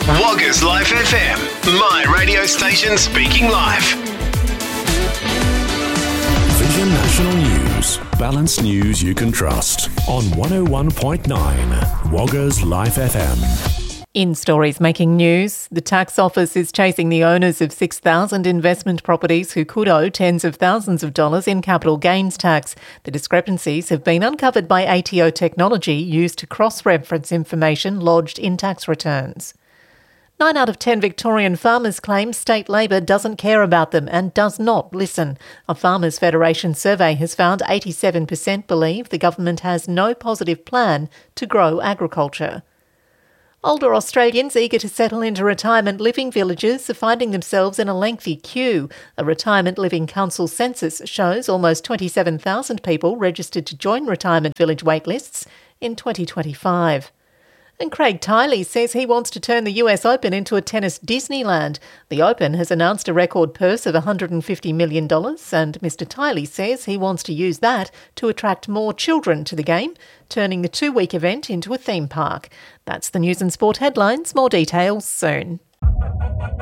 Woggers Life FM, my radio station speaking live. Vision National News, balanced news you can trust on 101.9 Woggers Life FM. In stories making news, the tax office is chasing the owners of 6,000 investment properties who could owe tens of thousands of dollars in capital gains tax. The discrepancies have been uncovered by ATO technology used to cross-reference information lodged in tax returns. 9 out of 10 Victorian farmers claim state Labor doesn't care about them and does not listen. A Farmers Federation survey has found 87% believe the government has no positive plan to grow agriculture. Older Australians eager to settle into retirement living villages are finding themselves in a lengthy queue. A Retirement Living Council census shows almost 27,000 people registered to join retirement village waitlists in 2025. And Craig Tiley says he wants to turn the US Open into a tennis Disneyland. The Open has announced a record purse of $150 million, and Mr Tiley says he wants to use that to attract more children to the game, turning the 2-week event into a theme park. That's the news and sport headlines. More details soon.